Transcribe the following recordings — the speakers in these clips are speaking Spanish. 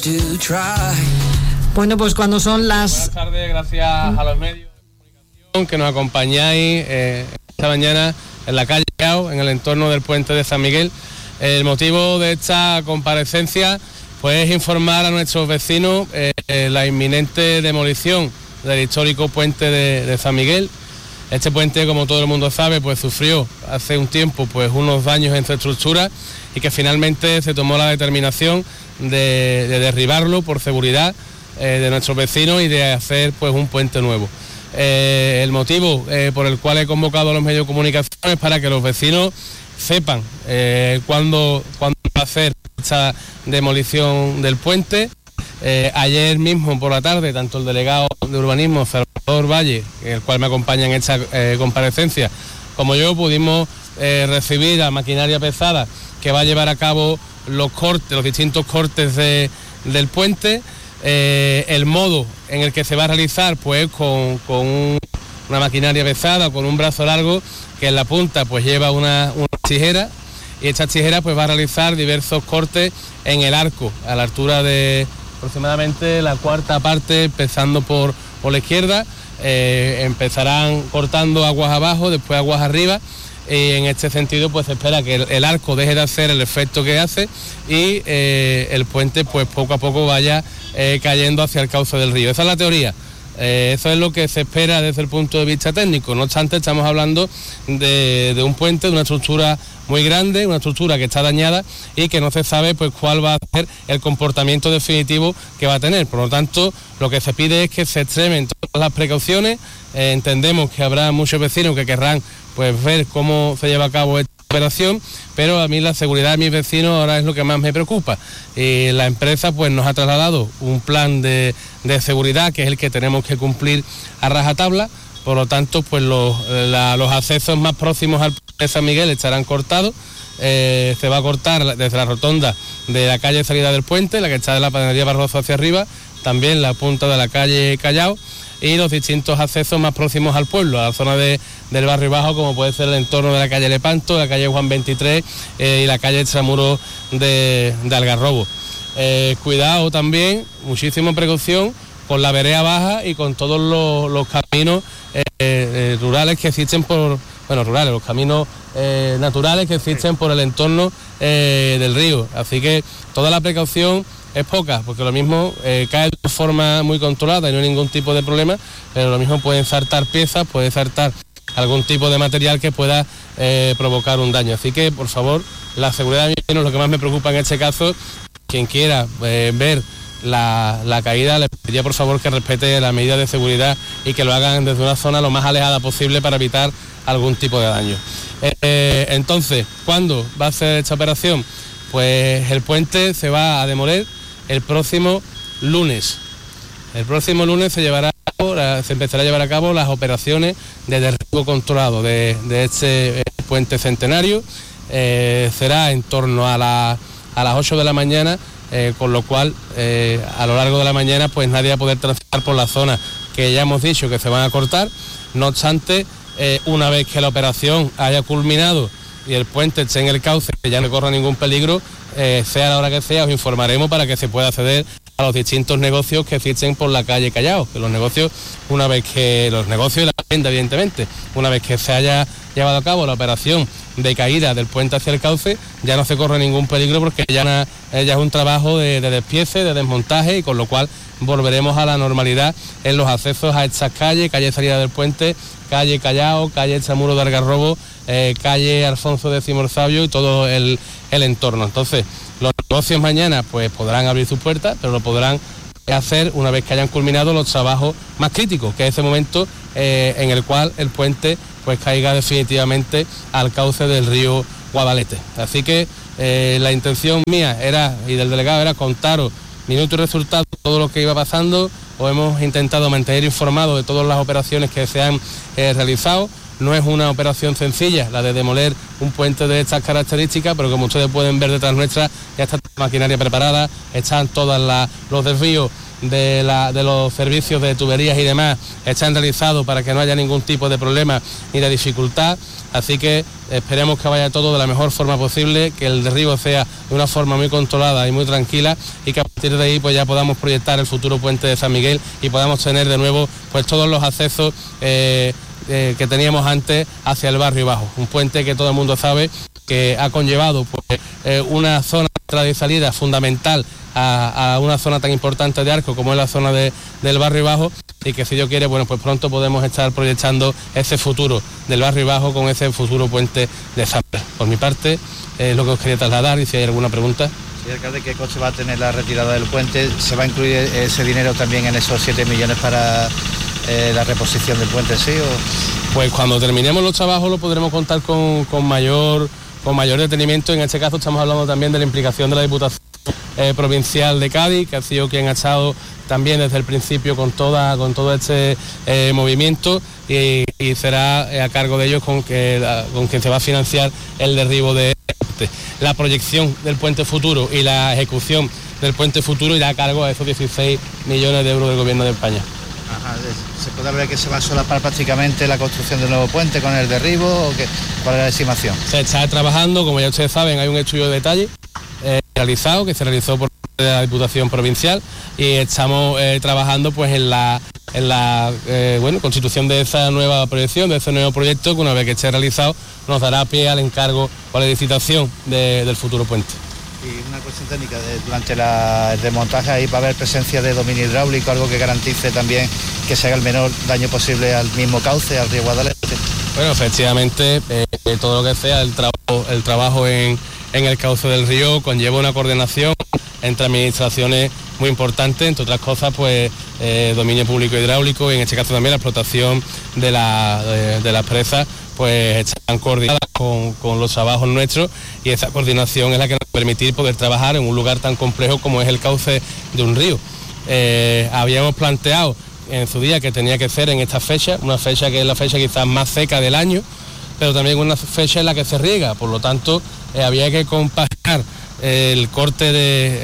Bueno, pues cuando son las... Buenas tardes, gracias a los medios de comunicación que nos acompañáis esta mañana en la calle Callao, en el entorno del puente de San Miguel. El motivo de esta comparecencia pues es informar a nuestros vecinos la inminente demolición del histórico puente de San Miguel. Este puente, como todo el mundo sabe, pues sufrió hace un tiempo pues unos daños en su estructura y que finalmente se tomó la determinación de derribarlo por seguridad de nuestros vecinos y de hacer pues un puente nuevo. El motivo por el cual he convocado a los medios de comunicación es para que los vecinos sepan cuándo va a hacer esta demolición del puente. Ayer mismo por la tarde, tanto el delegado de urbanismo, Salvador Valle, el cual me acompaña en esta comparecencia, como yo, pudimos recibir a maquinaria pesada que va a llevar a cabo los distintos cortes del puente. El modo en el que se va a realizar pues con una maquinaria pesada, con un brazo largo que en la punta pues lleva una tijera, y esta tijera pues va a realizar diversos cortes en el arco a la altura de aproximadamente la cuarta parte, empezando por la izquierda. Empezarán cortando aguas abajo, después aguas arriba, y en este sentido pues se espera que el arco deje de hacer el efecto que hace y el puente pues poco a poco vaya cayendo hacia el cauce del río. Esa es la teoría. Eso es lo que se espera desde el punto de vista técnico. No obstante, estamos hablando de un puente, de una estructura muy grande, una estructura que está dañada y que no se sabe pues cuál va a ser el comportamiento definitivo que va a tener. Por lo tanto, lo que se pide es que se extremen todas las precauciones. Entendemos que habrá muchos vecinos que querrán pues ver cómo se lleva a cabo esta operación, pero a mí la seguridad de mis vecinos ahora es lo que más me preocupa. Y la empresa pues nos ha trasladado un plan de seguridad que es el que tenemos que cumplir a rajatabla. Por lo tanto, pues los accesos más próximos al puente de San Miguel estarán cortados. Se va a cortar desde la rotonda de la calle salida del puente, la que está de la panadería Barroso hacia arriba, también la punta de la calle Callao, y los distintos accesos más próximos al pueblo, a la zona del barrio bajo, como puede ser el entorno de la calle Lepanto, la calle Juan 23 y la calle Extramuros de Algarrobo. Cuidado también, muchísima precaución con la vereda baja y con todos los caminos rurales que existen los caminos naturales que existen por el entorno del río. Así que toda la precaución es poca, porque lo mismo cae de forma muy controlada y no hay ningún tipo de problema, pero lo mismo pueden saltar piezas, puede saltar algún tipo de material que pueda provocar un daño. Así que, por favor, la seguridad de mis vecinos, lo que más me preocupa en este caso, quien quiera ver la caída, le pediría por favor que respete las medidas de seguridad y que lo hagan desde una zona lo más alejada posible para evitar algún tipo de daño. Entonces, ¿cuándo va a ser esta operación? Pues el puente se va a demoler el próximo lunes. El próximo lunes se empezará a llevar a cabo las operaciones de derribo controlado de este puente centenario. Será en torno a las 8 de la mañana, con lo cual a lo largo de la mañana pues nadie va a poder transitar por la zona que ya hemos dicho que se van a cortar. No obstante, una vez que la operación haya culminado y el puente esté en el cauce, que ya no corra ningún peligro, sea la hora que sea, os informaremos para que se pueda acceder a los distintos negocios que existen por la calle Callao, que los negocios y la tienda, evidentemente, una vez que se haya llevado a cabo la operación de caída del puente hacia el cauce, ya no se corre ningún peligro porque ya es un trabajo de despiece, de desmontaje, y con lo cual volveremos a la normalidad en los accesos a estas calles, calle salida del puente, calle Callao, calle Extramuros de Algarrobo, calle Alfonso X el Sabio y todo el entorno. Entonces, los negocios mañana pues podrán abrir sus puertas, pero lo podrán hacer una vez que hayan culminado los trabajos más críticos, que es ese momento en el cual el puente pues caiga definitivamente al cauce del río Guadalete. Así que la intención mía y del delegado era contaros minutos y resultados de todo lo que iba pasando. Os hemos intentado mantener informados de todas las operaciones que se han realizado. No es una operación sencilla la de demoler un puente de estas características, pero como ustedes pueden ver detrás nuestra, ya está la maquinaria preparada, están todos los desvíos de los servicios de tuberías y demás están realizados para que no haya ningún tipo de problema ni de dificultad, así que esperemos que vaya todo de la mejor forma posible, que el derribo sea de una forma muy controlada y muy tranquila y que a partir de ahí pues ya podamos proyectar el futuro puente de San Miguel y podamos tener de nuevo pues todos los accesos que teníamos antes hacia el barrio bajo, un puente que todo el mundo sabe que ha conllevado pues, una zona de entrada y salida fundamental a una zona tan importante de Arcos como es la zona del barrio bajo, y que si Dios quiere, bueno, pues pronto podemos estar proyectando ese futuro del barrio bajo con ese futuro puente de San Miguel. Por mi parte, es lo que os quería trasladar, y si hay alguna pregunta. Sí, alcalde, ¿qué coste va a tener la retirada del puente? ¿Se va a incluir ese dinero también en esos 7 millones para la reposición del puente, sí? ¿O? Pues cuando terminemos los trabajos lo podremos contar con mayor detenimiento. En este caso estamos hablando también de la implicación de la Diputación Provincial de Cádiz, que ha sido quien ha estado también desde el principio con todo este movimiento, y será a cargo de ellos con quien se va a financiar el derribo de la proyección del puente futuro y la ejecución del puente futuro irá a cargo de esos 16 millones de euros del Gobierno de España. Ajá, ¿se puede hablar que se va a solapar prácticamente la construcción del nuevo puente con el derribo o cuál es la estimación? Se está trabajando, como ya ustedes saben, hay un estudio de detalle realizado, que se realizó por la Diputación Provincial, y estamos trabajando pues en la constitución de esa nueva proyección, de ese nuevo proyecto, que una vez que esté realizado nos dará pie al encargo o a la licitación del futuro puente. Y una cuestión técnica, durante el desmontaje ahí va a haber presencia de dominio hidráulico, algo que garantice también que se haga el menor daño posible al mismo cauce, al río Guadalete. Bueno, efectivamente, todo lo que sea el trabajo en el cauce del río conlleva una coordinación entre administraciones muy importante, entre otras cosas pues dominio público hidráulico, y en este caso también la explotación de las presas pues están coordinadas con los trabajos nuestros, y esa coordinación es la que nos va a permitir poder trabajar en un lugar tan complejo como es el cauce de un río. Habíamos planteado en su día que tenía que ser en esta fecha, una fecha que es la fecha quizás más seca del año, pero también una fecha en la que se riega, por lo tanto había que compaginar el corte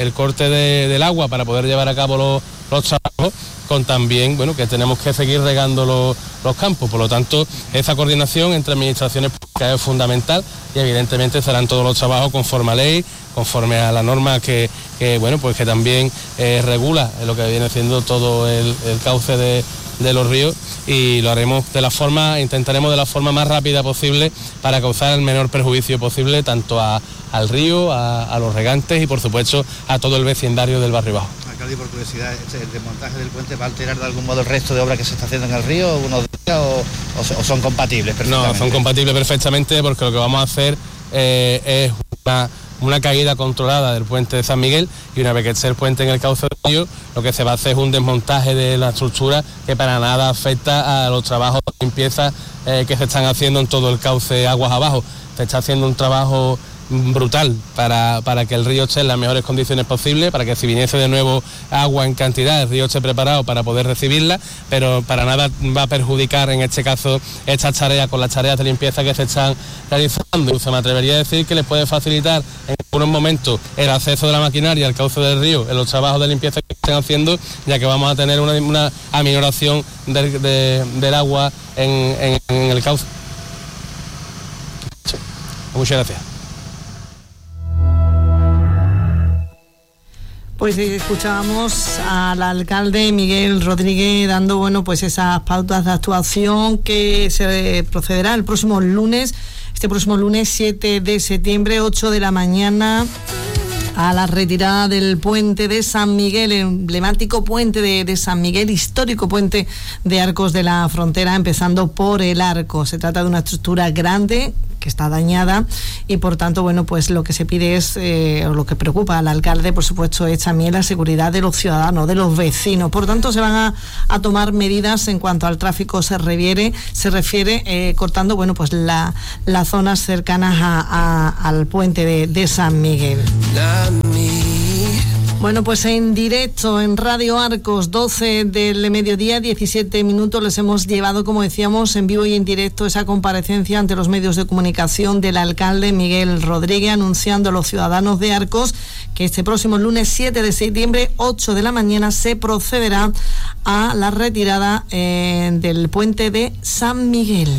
del agua para poder llevar a cabo los trabajos con también, bueno, que tenemos que seguir regando los campos. Por lo tanto, esa coordinación entre administraciones públicas es fundamental, y evidentemente serán todos los trabajos conforme a ley, conforme a la norma que también regula lo que viene siendo todo el cauce de los ríos, y lo haremos intentaremos de la forma más rápida posible para causar el menor perjuicio posible tanto al río, a los regantes y por supuesto a todo el vecindario del barrio bajo. Alcalde, por curiosidad, ¿el desmontaje del puente va a alterar de algún modo el resto de obra que se está haciendo en el río unos días o son compatibles perfectamente? No, son compatibles perfectamente, porque lo que vamos a hacer es una caída controlada del puente de San Miguel, y una vez que esté el puente en el cauce del río, lo que se va a hacer es un desmontaje de la estructura que para nada afecta a los trabajos de limpieza que se están haciendo en todo el cauce aguas abajo. Se está haciendo un trabajo brutal para que el río esté en las mejores condiciones posibles, para que si viniese de nuevo agua en cantidad, el río esté preparado para poder recibirla, pero para nada va a perjudicar en este caso estas tareas con las tareas de limpieza que se están realizando. Incluso me atrevería a decir que les puede facilitar en algunos momentos el acceso de la maquinaria al cauce del río en los trabajos de limpieza que están haciendo, ya que vamos a tener una aminoración del agua en el cauce. Muchas gracias. Pues escuchábamos al alcalde Miguel Rodríguez dando, pues esas pautas de actuación que se procederá el próximo lunes, este próximo lunes 7 de septiembre, 8 de la mañana, a la retirada del puente de San Miguel, emblemático puente de San Miguel, histórico puente de Arcos de la Frontera, empezando por el arco. Se trata de una estructura grande que está dañada, y por tanto, pues lo que se pide es, o lo que preocupa al alcalde, por supuesto, es también la seguridad de los ciudadanos, de los vecinos. Por tanto, se van a tomar medidas en cuanto al tráfico se refiere, cortando, pues las zonas cercanas al puente de San Miguel. Bueno, pues en directo en Radio Arcos, 12 del mediodía, 17 minutos, les hemos llevado, como decíamos, en vivo y en directo esa comparecencia ante los medios de comunicación del alcalde Miguel Rodríguez, anunciando a los ciudadanos de Arcos que este próximo lunes 7 de septiembre, 8 de la mañana, se procederá a la retirada del puente de San Miguel.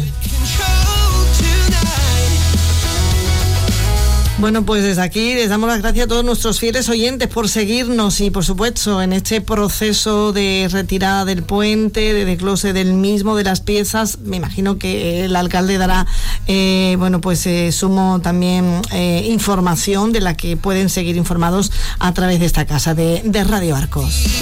Bueno, pues desde aquí les damos las gracias a todos nuestros fieles oyentes por seguirnos y, por supuesto, en este proceso de retirada del puente, de desglose del mismo, de las piezas. Me imagino que el alcalde dará, sumo también información de la que pueden seguir informados a través de esta casa de Radio Arcos.